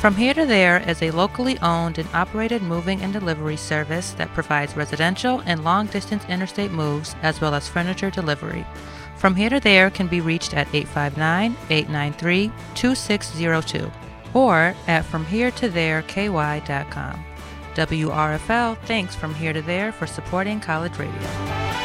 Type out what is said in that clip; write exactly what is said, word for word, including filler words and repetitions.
From Here to There is a locally owned and operated moving and delivery service that provides residential and long-distance interstate moves as well as furniture delivery. From Here to There can be reached at eight five nine, eight nine three, two six zero two or at from here to there k y dot com. W R F L thanks From Here to There for supporting college radio.